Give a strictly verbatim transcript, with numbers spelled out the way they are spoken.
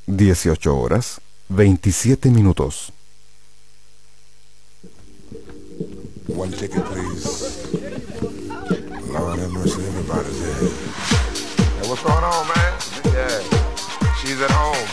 dieciocho horas, veintisiete minutos. One ticket, please. Lord have mercy, everybody's here. Hey, what's going on, man? Yeah, she's at home.